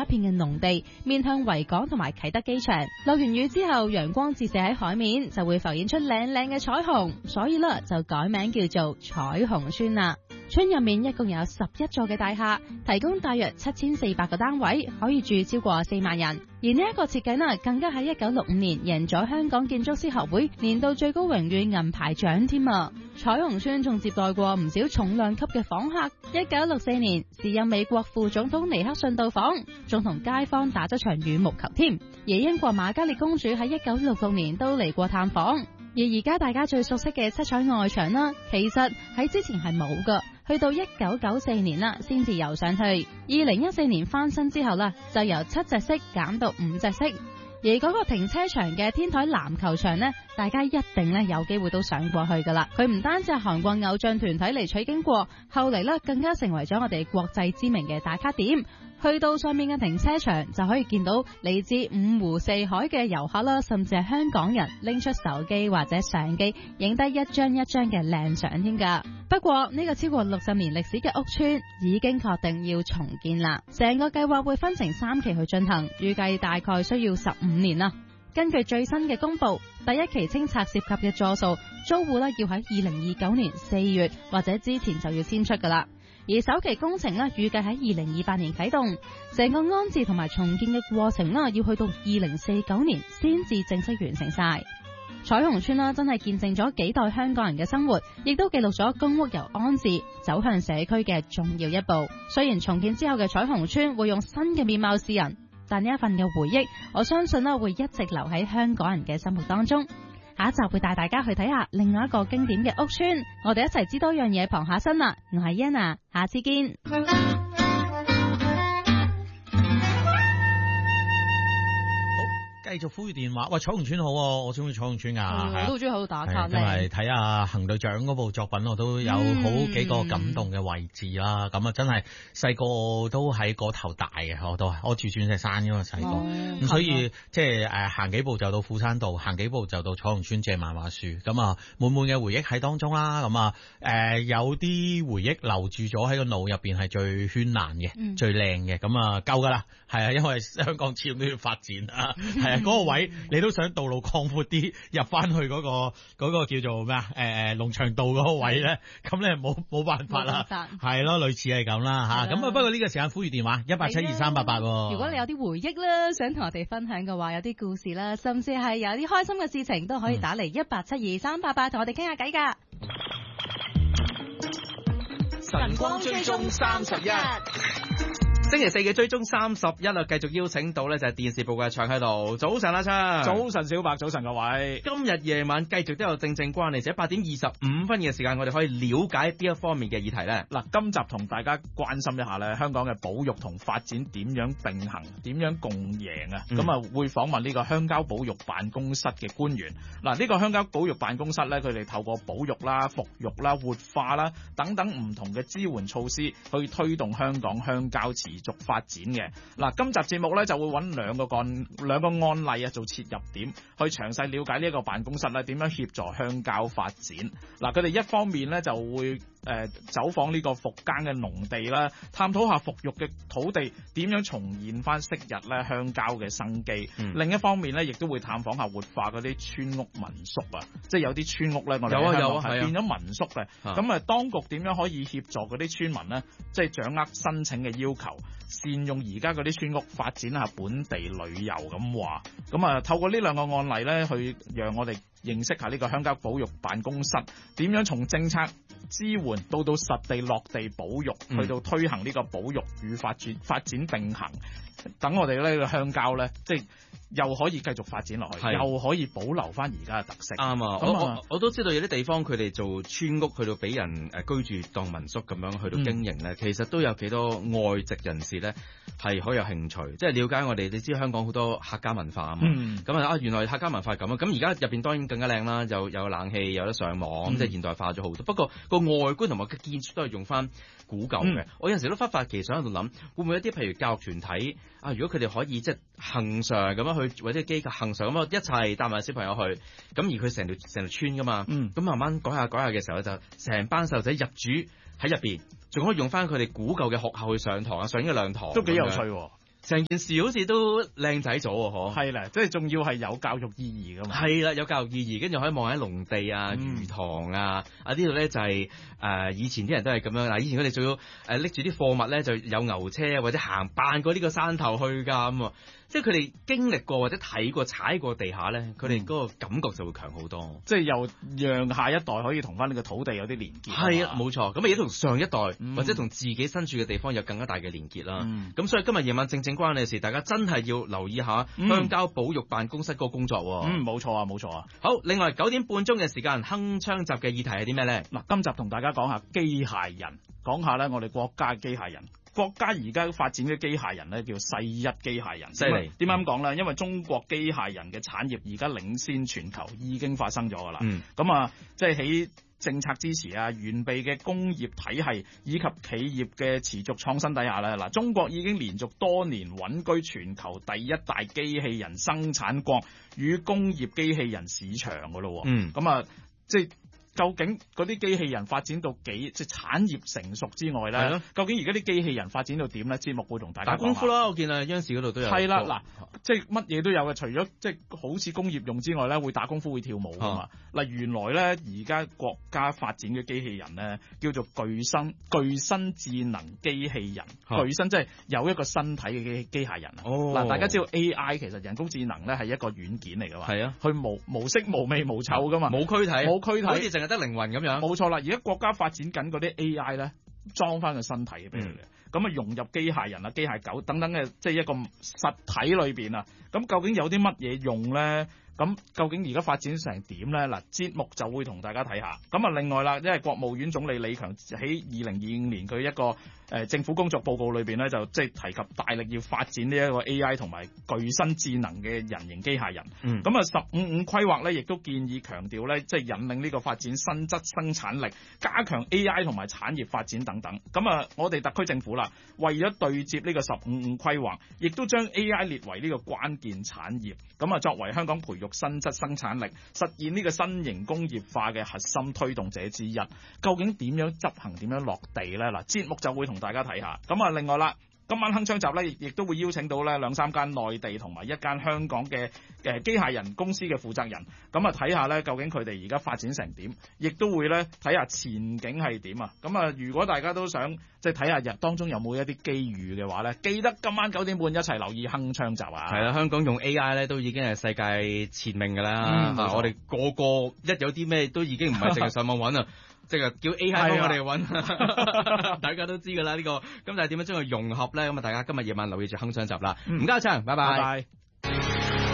一片嘅農地，面向維港同埋啟德機場。落完雨之後，陽光折射喺海面，就會浮現出靚靚嘅彩虹，所以呢就改名叫做彩虹村啦。村入面一共有11座嘅大廈，提供大約7400個單位，可以住超過4萬人。而呢一個設計呢，更加喺1965年贏咗香港建築師學會年度最高榮譽銀牌獎添啊！彩虹村仲接待過唔少重量級嘅訪客。1964年，時任美國副總統尼克遜到訪，仲同街坊打咗場羽毛球添。而英國瑪嘉烈公主喺1966年都嚟過探訪。而而家大家最熟悉嘅七彩外牆啦，其實喺之前係冇噶，去到1994年啦，先至游上去。2014年翻新之後啦，就由7隻色減到5隻色。而嗰個停車場嘅天台籃球場呢，大家一定呢有機會都上過去噶啦。佢唔單止係韓國偶像團體嚟取經過，後嚟呢更加成為咗我哋國際知名嘅打卡點。去到上面嘅停車場就可以見到嚟自5湖4海嘅遊客啦，甚至係香港人拎出手機或者相機影低一張一張嘅靚相添㗎。不過呢個超過60年歷史嘅屋邨已經確定要重建啦，成個計劃會分成3期去進行，預計大概需要15年啦。根據最新嘅公佈，第一期清拆涉及嘅座數，租戶呢要喺2029年4月或者之前就要遷出㗎啦。而首期工程呢，預計喺2028年啟動，成個安置同埋重建嘅過程呢，要去到2049年先至正式完成晒。彩虹村啦，真係見證咗幾代香港人嘅生活，亦都記錄咗公屋由安置走向社區嘅重要一步。雖然重建之後嘅彩虹村會用新嘅面貌示人，但呢一份嘅回憶，我相信呢會一直留喺香港人嘅生活當中。下一集會帶大家去睇下另外一個經典嘅屋邨，我哋一齊知多樣嘢，傍下身啦。我係 Yana， 下次見。 繼續呼籲電話，喂，彩虹村好，我中意彩虹村噶， 我都中意喺度打卡。 因為睇下行隊長嗰部作品，我都有好幾個感動嘅位置啦。咁啊，真係細個都喺嗰頭大嘅，我住鑽石山噶嘛細個，咁所以即係行幾步就到富山道，行幾步就到彩虹村借漫畫書，咁啊滿滿嘅回憶喺當中啦。咁啊有啲回憶留住咗喺個腦入邊係最絢爛嘅，最靚嘅，咁啊夠噶啦，係啊，因為香港始終都要發展啊，係啊。嗰個位你都想道路擴闊啲，入翻去嗰個叫做咩啊？龍翔道嗰個位咧，咁咧冇辦法啦，係咯，類似係咁啦嚇。咁啊，不過呢個時間呼籲電話1872388。 如果你有啲回憶啦，想同我哋分享嘅話，有啲故事啦，甚至係有啲開心嘅事情，都可以打嚟1872388同我哋傾下偈㗎。 晨光追蹤31。星期四嘅追蹤31啦，繼續邀請到咧就係電視部嘅卓喺度。早晨阿卓， 早晨小白，早晨各位。 今日夜晚繼續都有正關嚟，就8點25分嘅時間，我哋可以了解邊一方面嘅議題咧。 嗱，今集同大家關心一下咧，香港嘅保育同發展點樣並行，點樣共贏啊？咁啊會訪問呢個鄉郊保育辦公室嘅官員。嗱，呢個鄉郊保育辦公室咧，佢哋透過保育啦、復育啦、活化啦等等唔同嘅支援措施，去推動香港鄉郊持續發展嘅。嗱，今集節目咧就會揾兩個案例啊做切入點，去詳細了解呢一個辦公室咧點樣協助鄉郊發展。嗱，佢哋一方面咧就會走訪呢個復耕嘅農地啦，探討下復育嘅土地點樣重現翻昔日咧鄉郊嘅生機。另一方面咧，亦都會探訪下活化嗰啲村屋民宿啊，即係有啲村屋咧，我哋喺香港係變咗民宿嘅。咁當局點樣可以協助嗰啲村民咧，即係掌握申請嘅要求，善用而家嗰啲村屋發展下本地旅遊咁話。咁啊，透過呢兩個案例咧，去讓我哋認識下呢個鄉郊保育辦公室點樣從政策支援到實地落地保育，去到推行呢個保育與發展並行，等我哋呢個鄉郊咧，即係又可以繼續發展落去，又可以保留翻而家嘅特色。 啱啊！我都知道有啲地方佢哋做村屋去到俾人居住當民宿咁樣去到經營咧，其實都有幾多外籍人士咧係好有興趣，即係了解我哋。你知香港好多客家文化啊嘛，咁原來客家文化咁啊！咁而家入邊當然更加靚啦，有冷氣，有得上網，即係現代化咗好多。不過個外觀同埋個建築都係用翻古舊嘅。我有陣時都忽發奇想喺度諗，會唔會一啲譬如教育團體啊，如果佢哋可以即係恆常咁樣去，或者機構恆常咁樣一齊帶埋小朋友去，咁而佢成條村噶嘛，咁慢慢改下嘅時候就成班細路仔入主喺入邊，仲可以用翻佢哋古舊嘅學校去上堂啊，上一兩堂都幾有趣喎。 成件事好似都靚仔咗喎，嗬。 係啦，即係仲要係有教育意義噶嘛。 係啦，有教育意義，跟住可以望喺農地啊、魚塘啊，呢度咧就係以前啲人都係咁樣嗱，以前佢哋仲要拎住啲貨物咧，就有牛車或者行扮過呢個山頭去㗎咁啊。即係佢哋經歷過或者睇過踩過地下咧，佢哋嗰個感覺就會強好多。 即係又讓下一代可以同翻呢個土地有啲連結。 係啊，冇錯。咁亦都同上一代或者同自己身處嘅地方有更加大嘅連結啦。咁所以今日夜晚正關你嘅事，大家真係要留意下鄉郊保育辦公室嗰個工作。 冇錯啊，冇錯啊。 好，另外9點半鐘嘅時間，鏗鏘集嘅議題係啲咩咧？ 嗱，今集同大家講下機械人，講下咧我哋國家嘅機械人。國家而家發展嘅機械人咧叫世一機械人， 犀利。 點解咁講咧？因為中國機械人嘅產業而家領先全球，已經發生咗㗎啦。咁即係喺政策支持啊、完備嘅工業體系以及企業嘅持續創新底下咧，嗱，中國已經連續多年穩居全球第一大機器人生產國與工業機器人市場㗎咯。即係。究竟嗰啲機器人發展到即係產業成熟之外咧，究竟而家啲機器人發展到點咧？節目會同大家打功夫啦，我見啊央視嗰度都有。 係啦，嗱，即係乜嘢都有嘅，除咗即係好似工業用之外咧，會打功夫會跳舞噶嘛。嗱，原來咧而家國家發展嘅機器人咧叫做具身智能機器人，具身即係有一個身體嘅機械人。嗱，大家知道 AI 其實人工智能咧係一個軟件嚟噶嘛。係啊，佢無色無味無臭噶嘛， 冇軀體， 好似淨係得靈魂咁樣。 冇錯啦，而家國家發展緊嗰啲 AI 咧，裝翻個身體俾佢哋，咁融入機械人啊、機械狗等等嘅，即係一個實體裏邊啊。咁究竟有啲乜嘢用咧？咁究竟而家發展成點咧？嗱，節目就會同大家睇下。咁另外啦，因為國務院總理李強喺2025年佢一個政府工作報告裏邊咧，就即係提及大力要發展呢一個 AI 同埋具身智能嘅人形機械人。15/5規劃咧，亦都建議強調咧，即係引領呢個發展新質生產力，加強 AI 同埋產業發展等等。我哋特區政府啦，為咗對接呢個15/5規劃，亦都將 AI 列為呢個關鍵產業。作為香港培育新質生產力，實現呢個新型工業化嘅核心推動者之一。究竟點樣執行、點樣落地咧？嗱，節目就會同大家睇下。另外啦，今晚鏗鏘集咧，亦都會邀請到咧2-3間內地同埋1間香港嘅機械人公司嘅負責人，睇下咧究竟佢哋而家發展成點，亦都會咧睇下前景係點啊！如果大家都想即係睇下當中有冇一啲機遇嘅話咧，記得今晚9點半一齊留意鏗鏘集啊！ 係啦，香港用 AI 咧都已經係世界前命㗎啦。我哋個一有啲咩都已經唔係淨係上網揾啊。即係叫 AI 幫我哋揾，大家都知㗎啦呢個。咁但係點樣將佢融合咧？大家今日夜晚留意住鏗鏘集啦。唔該，拜拜。